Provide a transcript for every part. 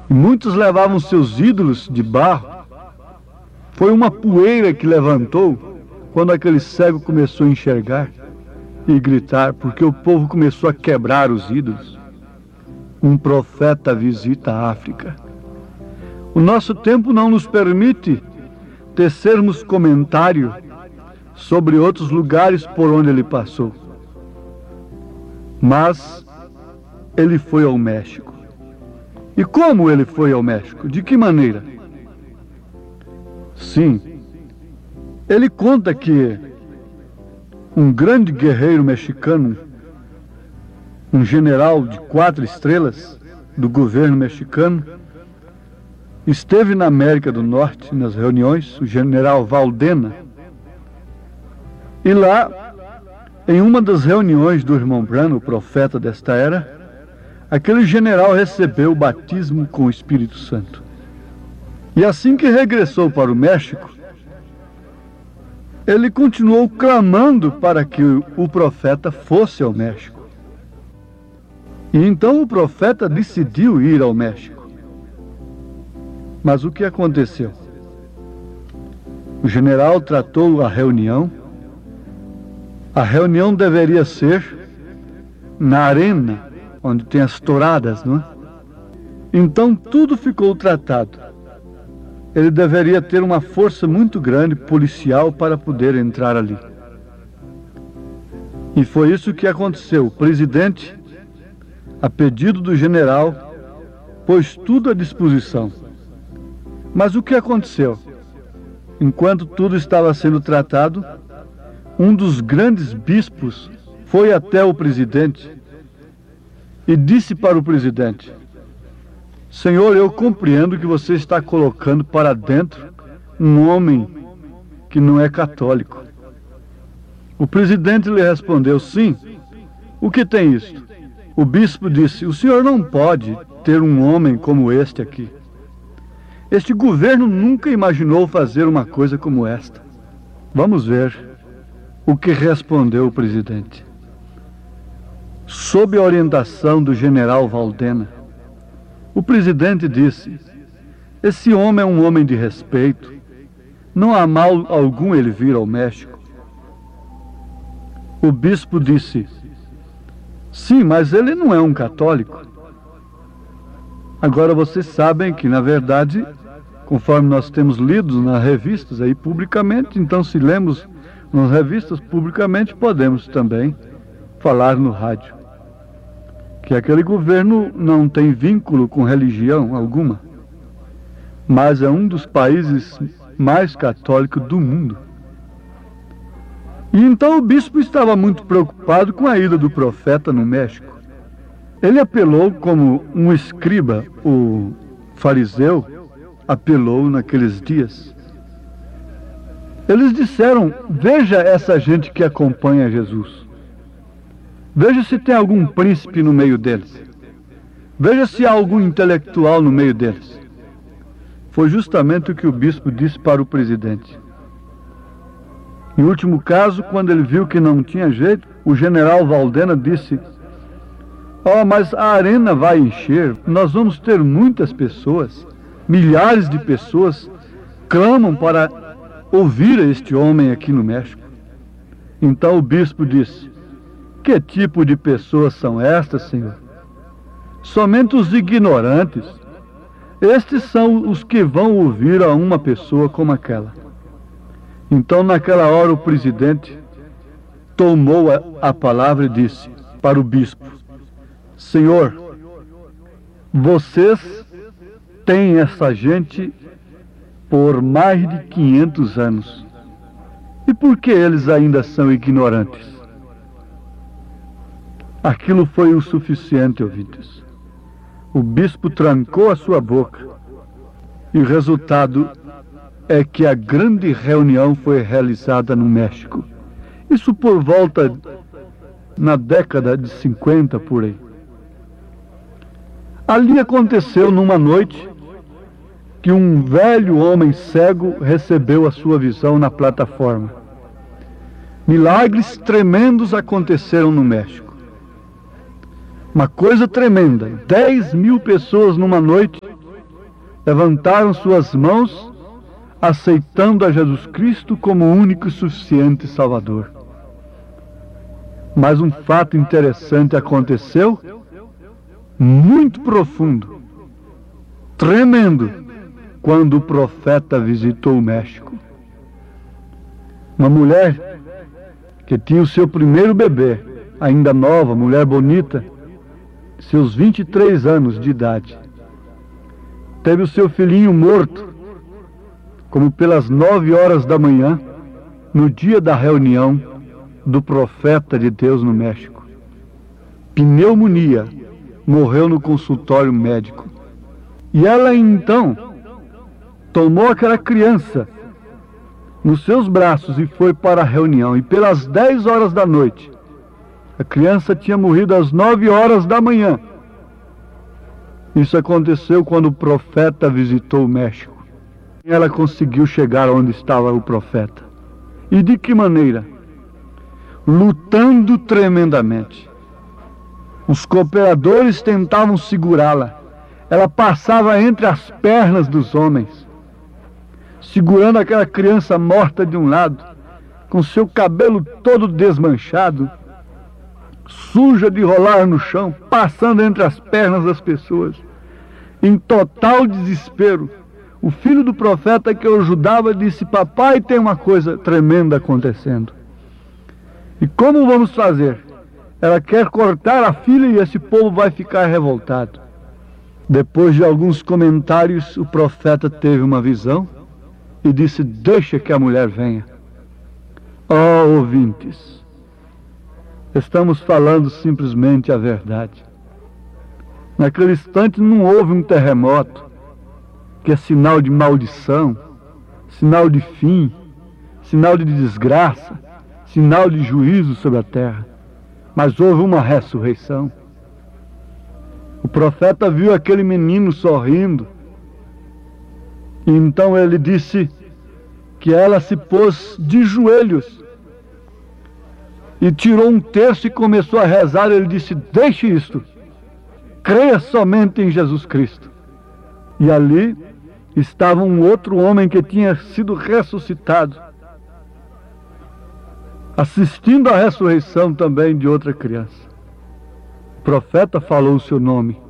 E muitos levavam seus ídolos de barro. Foi uma poeira que levantou quando aquele cego começou a enxergar e gritar, porque o povo começou a quebrar os ídolos. Um profeta visita a África. O nosso tempo não nos permite tecermos comentário sobre outros lugares por onde ele passou. Mas ele foi ao México. E como ele foi ao México? De que maneira? Sim, ele conta que um grande guerreiro mexicano, um general de 4 estrelas do governo mexicano, esteve na América do Norte nas reuniões, o general Valdena. E lá, em uma das reuniões do irmão Branham, o profeta desta era, aquele general recebeu o batismo com o Espírito Santo. E assim que regressou para o México, ele continuou clamando para que o profeta fosse ao México. E então o profeta decidiu ir ao México. Mas o que aconteceu? O general tratou a reunião. A reunião deveria ser na arena, onde tem as touradas, não é? Então tudo ficou tratado. Ele deveria ter uma força muito grande, policial, para poder entrar ali. E foi isso que aconteceu. O presidente, a pedido do general, pôs tudo à disposição. Mas o que aconteceu? Enquanto tudo estava sendo tratado, um dos grandes bispos foi até o presidente e disse para o presidente: Senhor, eu compreendo que você está colocando para dentro um homem que não é católico. O presidente lhe respondeu: sim, o que tem isto? O bispo disse: o senhor não pode ter um homem como este aqui. Este governo nunca imaginou fazer uma coisa como esta. Vamos ver o que respondeu o presidente. Sob a orientação do general Valdena, o presidente disse: esse homem é um homem de respeito. Não há mal algum ele vir ao México. O bispo disse: sim, mas ele não é um católico. Agora vocês sabem que, na verdade, conforme nós temos lido nas revistas aí publicamente, então se lemos nas revistas publicamente, podemos também falar no rádio que aquele governo não tem vínculo com religião alguma, mas é um dos países mais católicos do mundo. E então o bispo estava muito preocupado com a ida do profeta no México. Ele apelou como um escriba, o fariseu, apelou naqueles dias. Eles disseram: veja essa gente que acompanha Jesus. Veja se tem algum príncipe no meio deles. Veja se há algum intelectual no meio deles. Foi justamente o que o bispo disse para o presidente. Em último caso, quando ele viu que não tinha jeito, o general Valdena disse: mas a arena vai encher, nós vamos ter muitas pessoas, milhares de pessoas clamam para ouvir este homem aqui no México. Então o bispo disse: que tipo de pessoas são estas, Senhor? Somente os ignorantes. Estes são os que vão ouvir a uma pessoa como aquela. Então, naquela hora, o presidente tomou a palavra e disse para o bispo: Senhor, vocês têm essa gente por mais de 500 anos. E por que eles ainda são ignorantes? Aquilo foi o suficiente, ouvintes. O bispo trancou a sua boca e o resultado é que a grande reunião foi realizada no México. Isso por volta na década de 50, por aí. Ali aconteceu numa noite que um velho homem cego recebeu a sua visão na plataforma. Milagres tremendos aconteceram no México. Uma coisa tremenda, 10.000 pessoas numa noite levantaram suas mãos, aceitando a Jesus Cristo como o único e suficiente Salvador. Mas um fato interessante aconteceu, muito profundo, tremendo, quando o profeta visitou o México. Uma mulher que tinha o seu primeiro bebê, ainda nova, mulher bonita, seus 23 anos de idade, teve o seu filhinho morto, como pelas 9 horas da manhã, no dia da reunião do profeta de Deus no México. Pneumonia, morreu no consultório médico. E ela então tomou aquela criança nos seus braços e foi para a reunião. E pelas 10 horas da noite, a criança tinha morrido às 9 horas da manhã. Isso aconteceu quando o profeta visitou o México. Ela conseguiu chegar onde estava o profeta. E de que maneira? Lutando tremendamente. Os cooperadores tentavam segurá-la. Ela passava entre as pernas dos homens, segurando aquela criança morta de um lado, com seu cabelo todo desmanchado, suja de rolar no chão, passando entre as pernas das pessoas, em total desespero. O filho do profeta que eu ajudava disse: papai, tem uma coisa tremenda acontecendo. E como vamos fazer? Ela quer cortar a filha e esse povo vai ficar revoltado. Depois de alguns comentários, o profeta teve uma visão e disse: deixa que a mulher venha. Oh, ouvintes, estamos falando simplesmente a verdade. Naquele instante não houve um terremoto, que é sinal de maldição, sinal de fim, sinal de desgraça, sinal de juízo sobre a terra. Mas houve uma ressurreição. O profeta viu aquele menino sorrindo. E então ele disse que ela se pôs de joelhos e tirou um terço e começou a rezar. Ele disse: deixe isto, creia somente em Jesus Cristo. E ali estava um outro homem que tinha sido ressuscitado, assistindo à ressurreição também de outra criança. O profeta falou o seu nome.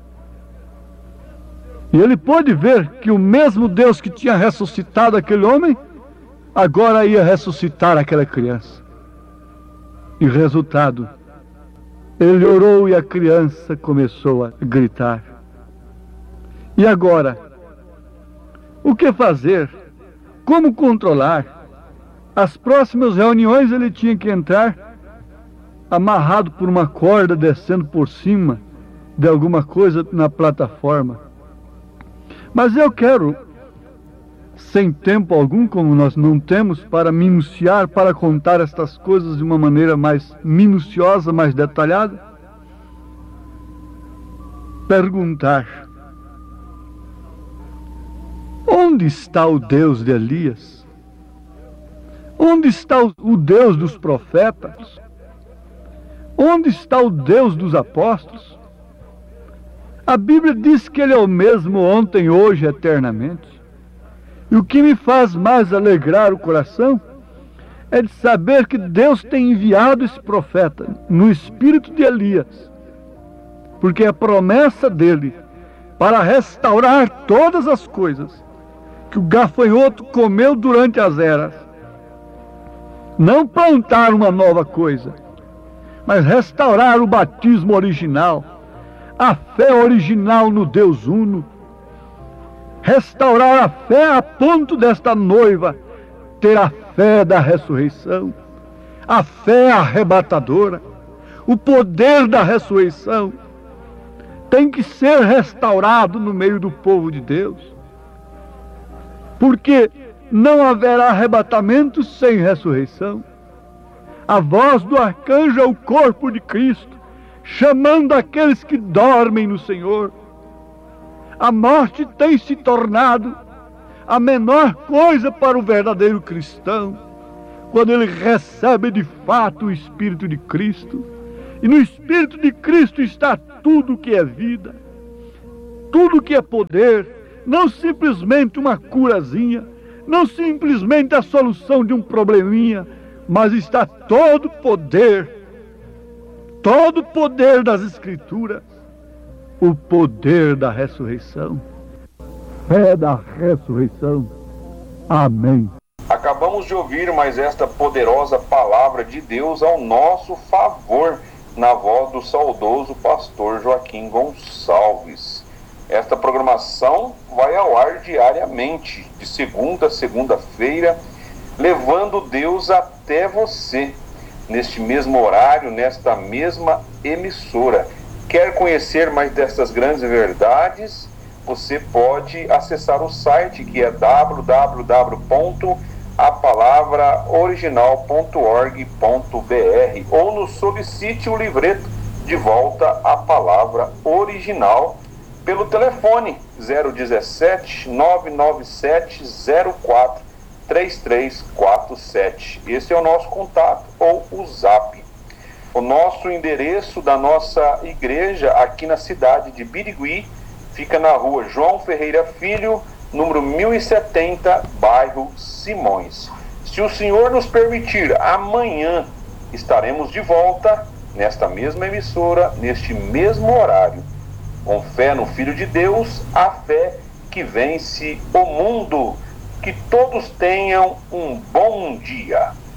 E ele pôde ver que o mesmo Deus que tinha ressuscitado aquele homem, agora ia ressuscitar aquela criança. E resultado, ele orou e a criança começou a gritar. E agora? O que fazer? Como controlar? As próximas reuniões ele tinha que entrar amarrado por uma corda, descendo por cima de alguma coisa na plataforma. Mas eu quero, sem tempo algum, como nós não temos, para minuciar, para contar estas coisas de uma maneira mais minuciosa, mais detalhada, perguntar: onde está o Deus de Elias? Onde está o Deus dos profetas? Onde está o Deus dos apóstolos? A Bíblia diz que Ele é o mesmo ontem, hoje, eternamente. E o que me faz mais alegrar o coração é de saber que Deus tem enviado esse profeta no espírito de Elias, porque é a promessa dele para restaurar todas as coisas que o gafanhoto comeu durante as eras. Não plantar uma nova coisa, mas restaurar o batismo original, a fé original no Deus Uno. Restaurar a fé a ponto desta noiva ter a fé da ressurreição, a fé arrebatadora, o poder da ressurreição. Tem que ser restaurado no meio do povo de Deus, porque não haverá arrebatamento sem ressurreição. A voz do arcanjo é o corpo de Cristo, chamando aqueles que dormem no Senhor. A morte tem se tornado a menor coisa para o verdadeiro cristão, quando ele recebe de fato o Espírito de Cristo. E no Espírito de Cristo está tudo que é vida, tudo que é poder, não simplesmente uma curazinha, não simplesmente a solução de um probleminha, mas está todo o poder das Escrituras, o poder da ressurreição, fé da ressurreição. Amém. Acabamos de ouvir mais esta poderosa palavra de Deus ao nosso favor, na voz do saudoso pastor Joaquim Gonçalves. Esta programação vai ao ar diariamente, de segunda a segunda-feira, levando Deus até você, neste mesmo horário, nesta mesma emissora. Quer conhecer mais destas grandes verdades? Você pode acessar o site, que é www.apalavraoriginal.org.br, ou nos solicite o livreto De Volta à Palavra Original pelo telefone 017 997 04 3347. Esse é o nosso contato, ou o zap. O nosso endereço da nossa igreja aqui na cidade de Birigui fica na rua João Ferreira Filho, número 1070, bairro Simões. Se o Senhor nos permitir, amanhã estaremos de volta nesta mesma emissora, neste mesmo horário, com fé no Filho de Deus, a fé que vence o mundo. Que todos tenham um bom dia.